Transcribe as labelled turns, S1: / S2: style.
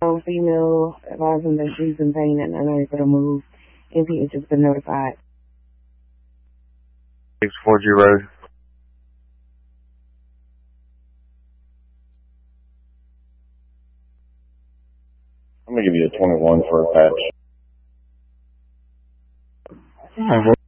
S1: female advising that she's in pain and unable to move. NPH has been notified.
S2: 640. I'm going to give you a 21 for a patch.